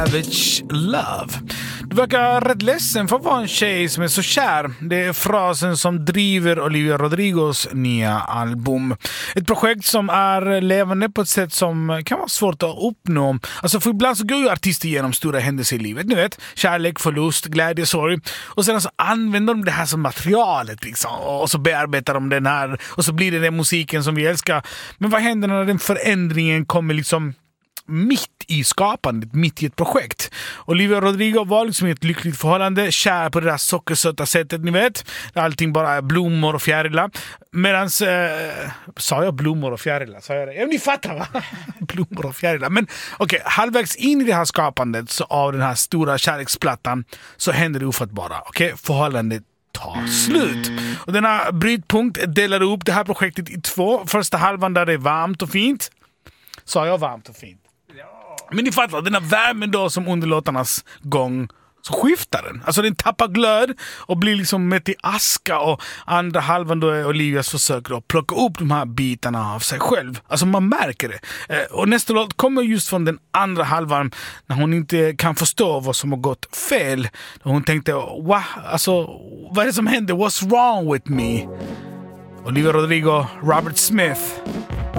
Savage Love. Du verkar rätt ledsen för att vara en tjej som är så kär. Det är frasen som driver Olivia Rodrigos nya album. Ett projekt som är levande på ett sätt som kan vara svårt att uppnå. Alltså för ibland så går ju artister igenom stora händelser i livet. Ni vet, kärlek, förlust, glädje, sorg. Och sen så använder de det här som materialet liksom. Och så bearbetar de den här. Och så blir det den musiken som vi älskar. Men vad händer när den förändringen kommer liksom mitt i skapandet, mitt i ett projekt? Olivia Rodrigo var liksom i ett lyckligt förhållande, kär på det där sockersöta sättet, ni vet. Allting bara är blommor och fjärilar. Medans, sa jag blommor och fjärilar? Sa jag det? Ja, ni fattar va? Blommor och fjärilar. Men okej, halvvägs in i det här skapandet så av den här stora kärleksplattan så händer det ofattbara. Okej, förhållandet tar slut. Och denna brytpunkt delar upp det här projektet i två. Första halvan där det är varmt och fint. Sa jag varmt och fint? Men ni fattar, den här värmen då som under låtarnas gång så skiftar den. Alltså den tappar glöd och blir liksom med till aska, och andra halvan då är Olivias försök att plocka upp de här bitarna av sig själv. Alltså man märker det. Och nästa låt kommer just från den andra halvan när hon inte kan förstå vad som har gått fel. Och hon tänkte, alltså, vad är det som händer? What's wrong with me? Olivia Rodrigo, Robert Smith.